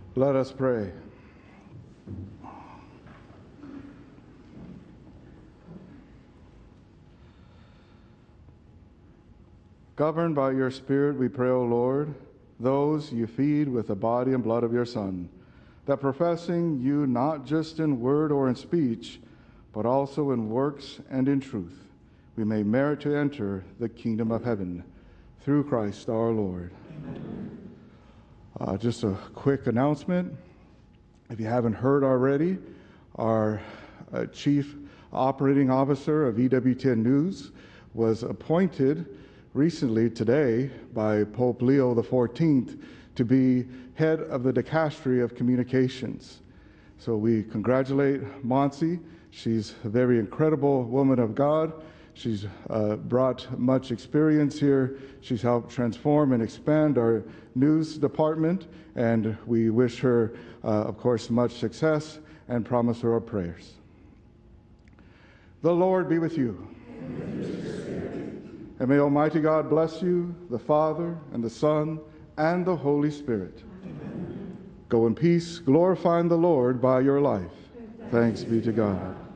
Let us pray. Governed by your Spirit, we pray, O Lord, those you feed with the body and blood of your Son, that professing you not just in word or in speech, but also in works and in truth, we may merit to enter the kingdom of heaven. Through Christ our Lord. Just a quick announcement. If you haven't heard already, our Chief Operating Officer of EWTN News was appointed recently today by Pope Leo XIV to be head of the Dicastery of Communications. So we congratulate Monsi. She's a very incredible woman of God. She's brought much experience here. She's helped transform and expand our news department, and we wish her, of course, much success and promise her our prayers. The Lord be with you. And may Almighty God bless you, the Father, and the Son, and the Holy Spirit. Amen. Go in peace, glorifying the Lord by your life. Thanks be to God.